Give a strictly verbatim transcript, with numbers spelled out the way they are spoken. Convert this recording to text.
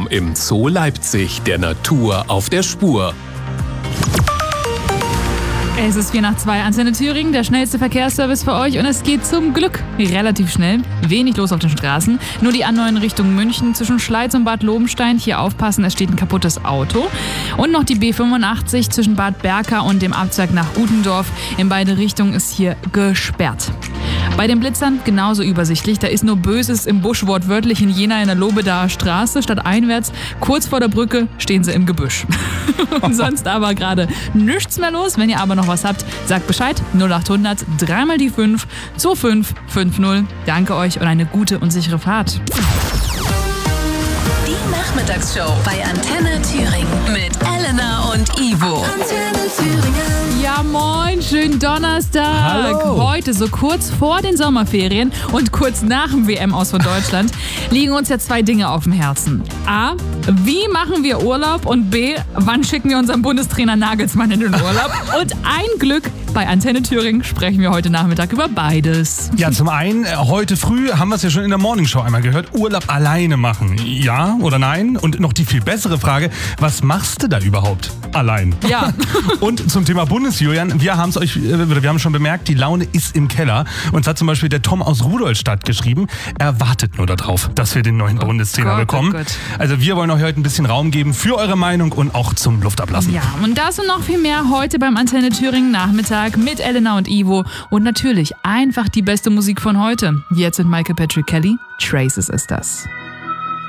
Willkommen im Zoo Leipzig, der Natur auf der Spur. Es ist vier nach zwei, Antenne Thüringen, der schnellste Verkehrsservice für euch und es geht zum Glück relativ schnell. Wenig los auf den Straßen, nur die A neun Richtung München zwischen Schleiz und Bad Lobenstein. Hier aufpassen, es steht ein kaputtes Auto. Und noch die B fünfundachtzig zwischen Bad Berka und dem Abzweig nach Utendorf. In beide Richtungen ist hier gesperrt. Bei den Blitzern genauso übersichtlich. Da ist nur Böses im Busch, wortwörtlich in Jena in der Lobedaer Straße. Statt einwärts, kurz vor der Brücke, stehen sie im Gebüsch. Und sonst aber gerade nichts mehr los. Wenn ihr aber noch was habt, sagt Bescheid. null acht hundert, dreimal die fünf, zwei fünf fünf null. Danke euch und eine gute und sichere Fahrt. Die Nachmittagsshow bei Antenne Thüringen mit Elena und Ivo. Antenne Thüringen. Ja moin, schönen Donnerstag. Hallo. Heute, so kurz vor den Sommerferien und kurz nach dem W M-Aus von Deutschland, liegen uns ja zwei Dinge auf dem Herzen. A, wie machen wir Urlaub? Und B, wann schicken wir unseren Bundestrainer Nagelsmann in den Urlaub? Und ein Glück, bei Antenne Thüringen sprechen wir heute Nachmittag über beides. Ja, zum einen, äh, heute früh haben wir es ja schon in der Morningshow einmal gehört, Urlaub alleine machen. Ja oder nein? Und noch die viel bessere Frage, was machst du da überhaupt allein? Ja. Und zum Thema Bundesjulian, wir haben es euch, äh, wir haben schon bemerkt, die Laune ist im Keller. Uns hat zum Beispiel der Tom aus Rudolstadt geschrieben, er wartet nur darauf, dass wir den neuen Oh Bundestrainer Gott, bekommen. oh Gott. Also wir wollen euch heute ein bisschen Raum geben für eure Meinung und auch zum Luftablassen. Ja, und das und noch viel mehr heute beim Antenne Thüringen Nachmittag mit Elena und Ivo. Und natürlich einfach die beste Musik von heute. Jetzt mit Michael Patrick Kelly. Traces ist das.